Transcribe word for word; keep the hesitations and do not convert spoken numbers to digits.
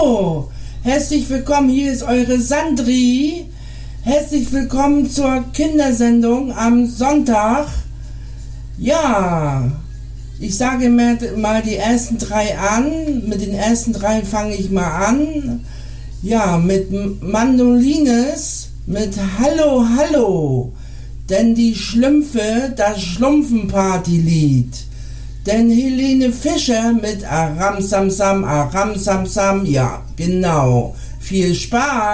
Oh, herzlich willkommen, hier ist eure Sandri. Herzlich willkommen zur Kindersendung am Sonntag. Ja, ich sage mir mal die ersten drei an. Mit den ersten drei fange ich mal an. Ja, mit Mandolines, mit Hallo, Hallo. Denn die Schlümpfe, das Schlumpfenpartylied. Denn Helene Fischer mit Aram Sam Sam, Aram Sam Sam, ja, genau. Viel Spaß!